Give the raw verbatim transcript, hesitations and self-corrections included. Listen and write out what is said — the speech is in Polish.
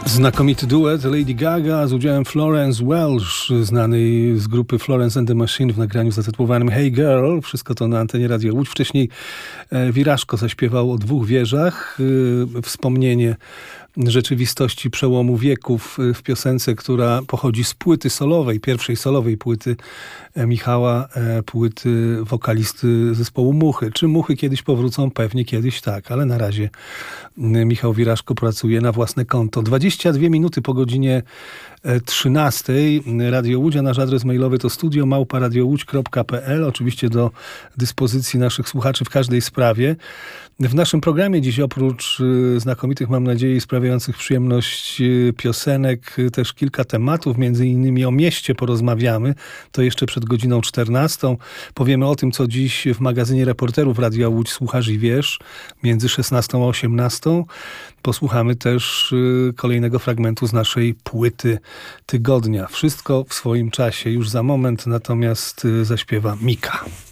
Znakomity duet Lady Gaga z udziałem Florence Welch, znanej z grupy Florence and the Machine w nagraniu zatytułowanym Hey Girl. Wszystko to na antenie Radio Łódź. Wcześniej Wiraszko zaśpiewał o dwóch wieżach. Wspomnienie rzeczywistości przełomu wieków w piosence, która pochodzi z płyty solowej, pierwszej solowej płyty Michała, płyty wokalisty zespołu Muchy. Czy Muchy kiedyś powrócą? Pewnie kiedyś tak, ale na razie Michał Wiraszko pracuje na własne konto. dwadzieścia dwie minuty po godzinie trzynastej. Radio Łódź, a nasz adres mailowy to studio małpa radiołódź kropka pe el. Oczywiście do dyspozycji naszych słuchaczy w każdej sprawie. W naszym programie dziś oprócz znakomitych, mam nadzieję, sprawiających przyjemność piosenek, też kilka tematów, między innymi o mieście porozmawiamy. To jeszcze przed godziną czternastą. Powiemy o tym, co dziś w magazynie reporterów Radia Łódź Słuchasz i Wiesz, między szesnastą a osiemnastą. Posłuchamy też kolejnego fragmentu z naszej płyty tygodnia. Wszystko w swoim czasie. Już za moment natomiast zaśpiewa Mika.